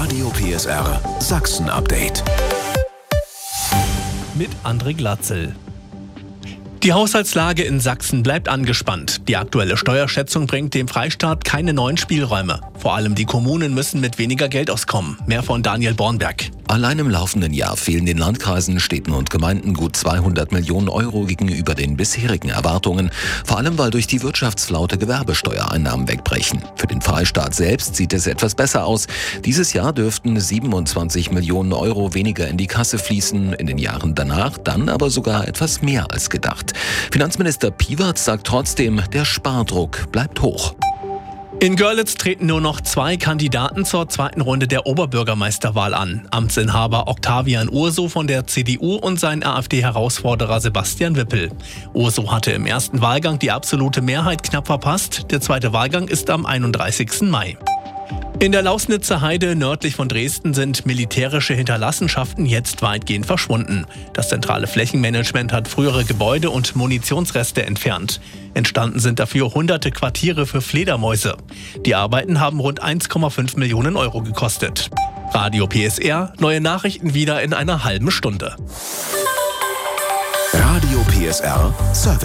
Radio PSR Sachsen-Update. Mit André Glatzel. Die Haushaltslage in Sachsen bleibt angespannt. Die aktuelle Steuerschätzung bringt dem Freistaat keine neuen Spielräume. Vor allem die Kommunen müssen mit weniger Geld auskommen. Mehr von Daniel Bornberg. Allein im laufenden Jahr fehlen den Landkreisen, Städten und Gemeinden gut 200 Millionen Euro gegenüber den bisherigen Erwartungen. Vor allem, weil durch die Wirtschaftsflaute Gewerbesteuereinnahmen wegbrechen. Für den Freistaat selbst sieht es etwas besser aus. Dieses Jahr dürften 27 Millionen Euro weniger in die Kasse fließen. In den Jahren danach dann aber sogar etwas mehr als gedacht. Finanzminister Piwarz sagt trotzdem, der Spardruck bleibt hoch. In Görlitz treten nur noch 2 Kandidaten zur zweiten Runde der Oberbürgermeisterwahl an. Amtsinhaber Octavian Urso von der CDU und sein AfD-Herausforderer Sebastian Wippel. Urso hatte im ersten Wahlgang die absolute Mehrheit knapp verpasst. Der zweite Wahlgang ist am 31. Mai. In der Lausnitzer Heide nördlich von Dresden sind militärische Hinterlassenschaften jetzt weitgehend verschwunden. Das zentrale Flächenmanagement hat frühere Gebäude und Munitionsreste entfernt. Entstanden sind dafür hunderte Quartiere für Fledermäuse. Die Arbeiten haben rund 1,5 Millionen Euro gekostet. Radio PSR, neue Nachrichten wieder in einer halben Stunde. Radio PSR Service.